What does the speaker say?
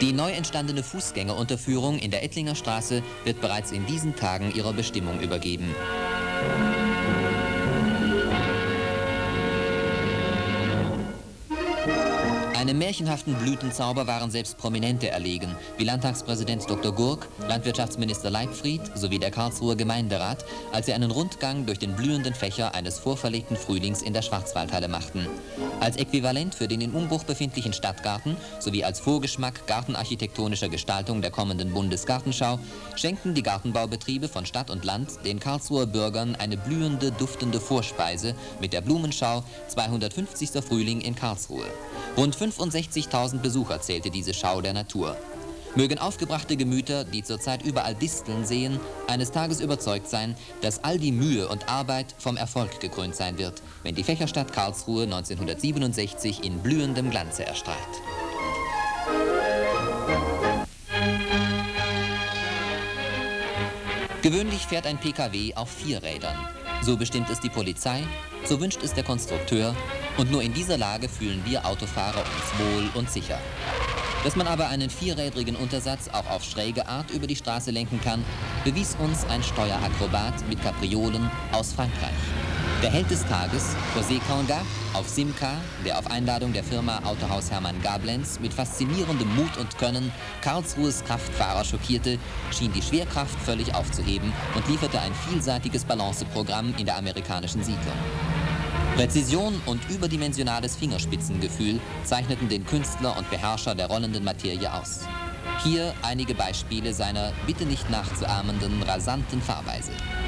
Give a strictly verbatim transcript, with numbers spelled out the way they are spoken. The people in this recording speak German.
Die neu entstandene Fußgängerunterführung in der Ettlinger Straße wird bereits in diesen Tagen ihrer Bestimmung übergeben. Einem märchenhaften Blütenzauber waren selbst Prominente erlegen, wie Landtagspräsident Doktor Gurk, Landwirtschaftsminister Leibfried sowie der Karlsruher Gemeinderat, als sie einen Rundgang durch den blühenden Fächer eines vorverlegten Frühlings in der Schwarzwaldhalle machten. Als Äquivalent für den in Umbruch befindlichen Stadtgarten sowie als Vorgeschmack gartenarchitektonischer Gestaltung der kommenden Bundesgartenschau schenkten die Gartenbaubetriebe von Stadt und Land den Karlsruher Bürgern eine blühende, duftende Vorspeise mit der Blumenschau zweihundertfünfzigster Frühling in Karlsruhe. Rund fünfundsechzigtausend Besucher zählte diese Schau der Natur. Mögen aufgebrachte Gemüter, die zurzeit überall Disteln sehen, eines Tages überzeugt sein, dass all die Mühe und Arbeit vom Erfolg gekrönt sein wird, wenn die Fächerstadt Karlsruhe neunzehnhundertsiebenundsechzig in blühendem Glanze erstrahlt. Gewöhnlich fährt ein P K W auf vier Rädern. So bestimmt es die Polizei, so wünscht es der Konstrukteur, und nur in dieser Lage fühlen wir Autofahrer uns wohl und sicher. Dass man aber einen vierrädrigen Untersatz auch auf schräge Art über die Straße lenken kann, bewies uns ein Steuerakrobat mit Kapriolen aus Frankreich. Der Held des Tages, José Kanga, auf Simca, der auf Einladung der Firma Autohaus Hermann Gablenz mit faszinierendem Mut und Können Karlsruhes Kraftfahrer schockierte, schien die Schwerkraft völlig aufzuheben und lieferte ein vielseitiges Balanceprogramm in der amerikanischen Siedlung. Präzision und überdimensionales Fingerspitzengefühl zeichneten den Künstler und Beherrscher der rollenden Materie aus. Hier einige Beispiele seiner bitte nicht nachzuahmenden rasanten Fahrweise.